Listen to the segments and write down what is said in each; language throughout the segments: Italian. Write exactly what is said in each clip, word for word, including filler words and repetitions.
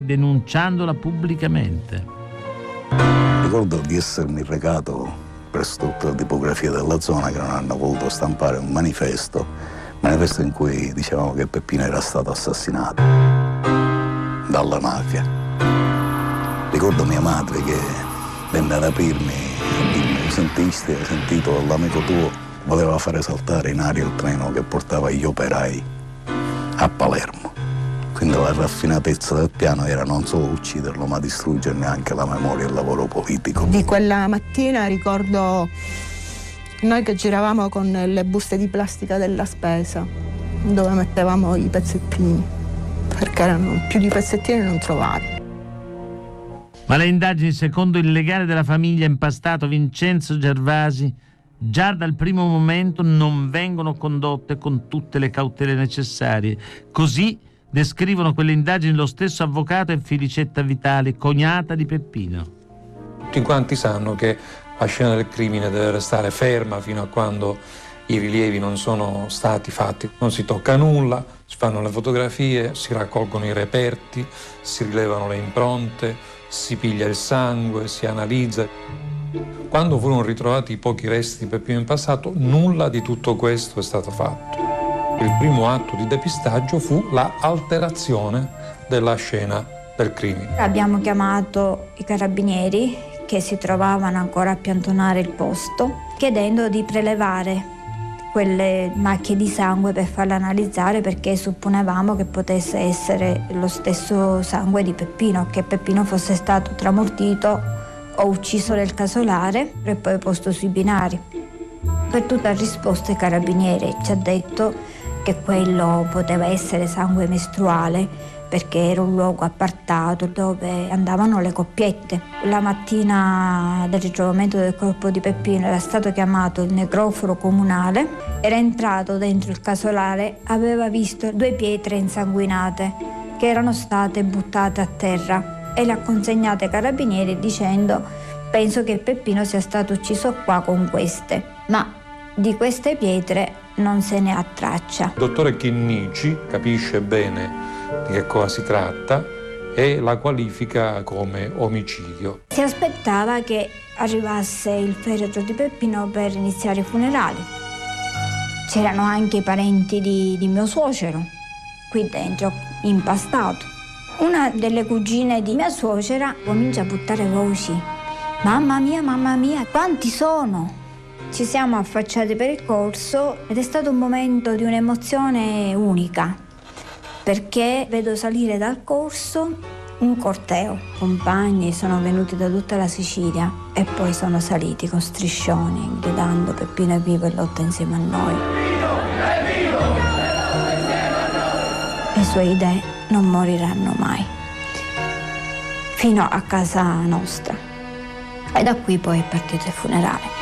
denunciandola pubblicamente. Ricordo di essermi recato presso tutta la tipografia della zona che non hanno voluto stampare un manifesto, manifesto in cui dicevamo che Peppino era stato assassinato dalla mafia. Ricordo mia madre che venne ad aprirmi e dirmi: sentiste, hai sentito l'amico tuo? Voleva fare saltare in aria il treno che portava gli operai a Palermo. Quindi la raffinatezza del piano era non solo ucciderlo, ma distruggerne anche la memoria e il lavoro politico. Di quella mattina ricordo noi che giravamo con le buste di plastica della spesa, dove mettevamo i pezzettini, perché erano più di pezzettini non trovati. Ma le indagini, secondo il legale della famiglia Impastato, Vincenzo Gervasi, già dal primo momento non vengono condotte con tutte le cautele necessarie. Così descrivono quelle indagini lo stesso avvocato e Felicetta Vitali, cognata di Peppino. Tutti quanti sanno che la scena del crimine deve restare ferma fino a quando i rilievi non sono stati fatti. Non si tocca nulla, si fanno le fotografie, si raccolgono i reperti, si rilevano le impronte, si piglia il sangue, si analizza. Quando furono ritrovati i pochi resti di Peppino Impastato, nulla di tutto questo è stato fatto. Il primo atto di depistaggio fu la alterazione della scena del crimine. Abbiamo chiamato i carabinieri che si trovavano ancora a piantonare il posto, chiedendo di prelevare quelle macchie di sangue per farle analizzare, perché supponevamo che potesse essere lo stesso sangue di Peppino, che Peppino fosse stato tramortito o ucciso nel casolare e poi posto sui binari. Per tutta risposta i carabinieri ci ha detto che quello poteva essere sangue mestruale, perché era un luogo appartato dove andavano le coppiette. La mattina del ritrovamento del corpo di Peppino era stato chiamato il necroforo comunale, era entrato dentro il casolare, aveva visto due pietre insanguinate che erano state buttate a terra e le ha consegnate ai carabinieri dicendo: penso che Peppino sia stato ucciso qua con queste, ma di queste pietre non se ne ha traccia. Il dottore Chinnici capisce bene di che cosa si tratta e la qualifica come omicidio. Si aspettava che arrivasse il feretro di Peppino per iniziare i funerali. C'erano anche i parenti di, di mio suocero qui dentro, Impastato. Una delle cugine di mia suocera comincia a buttare voci: mamma mia, mamma mia, quanti sono? Ci siamo affacciati per il corso ed è stato un momento di un'emozione unica, perché vedo salire dal corso un corteo. Compagni sono venuti da tutta la Sicilia e poi sono saliti con striscioni gridando: Peppino è vivo e lotta insieme a noi. Le sue idee non moriranno mai, fino a casa nostra. E da qui poi è partito il funerale.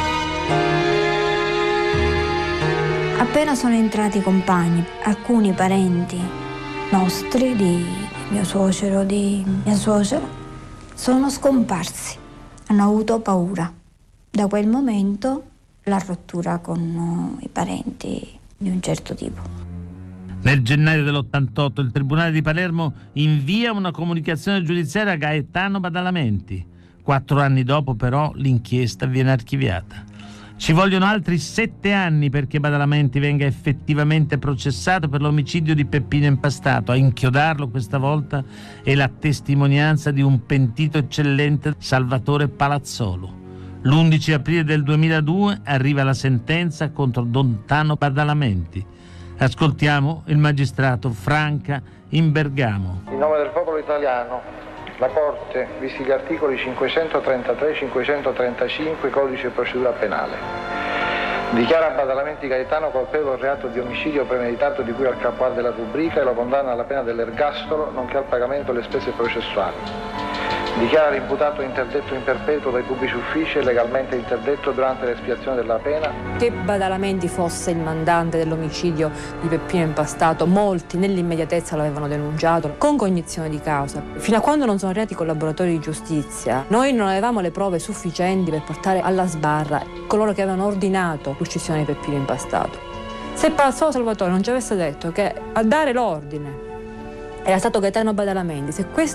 Appena sono entrati i compagni, alcuni parenti nostri, di, di mio suocero, di mia suocera, sono scomparsi. Hanno avuto paura. Da quel momento la rottura con uh, i parenti di un certo tipo. Nel gennaio dell'ottantotto il Tribunale di Palermo invia una comunicazione giudiziaria a Gaetano Badalamenti. Quattro anni dopo, però, l'inchiesta viene archiviata. Ci vogliono altri sette anni perché Badalamenti venga effettivamente processato per l'omicidio di Peppino Impastato. A inchiodarlo questa volta è la testimonianza di un pentito eccellente, Salvatore Palazzolo. L'undici aprile del duemiladue arriva la sentenza contro Don Tano Badalamenti. Ascoltiamo il magistrato Franca in Bergamo. In nome del popolo italiano, la Corte, visti gli articoli cinquecentotrentatré e cinquecentotrentacinque Codice Procedura Penale, dichiara Badalamenti Gaetano colpevole del reato di omicidio premeditato di cui al capo A della rubrica e lo condanna alla pena dell'ergastolo nonché al pagamento delle spese processuali. Dichiara l'imputato interdetto in perpetuo dai pubblici uffici e legalmente interdetto durante l'espiazione della pena. Che Badalamenti fosse il mandante dell'omicidio di Peppino Impastato, molti nell'immediatezza l'avevano denunciato con cognizione di causa. Fino a quando non sono arrivati i collaboratori di giustizia, noi non avevamo le prove sufficienti per portare alla sbarra coloro che avevano ordinato l'uccisione di Peppino Impastato. Se Palazzolo Salvatore non ci avesse detto che a dare l'ordine era stato Gaetano Badalamenti. Se questo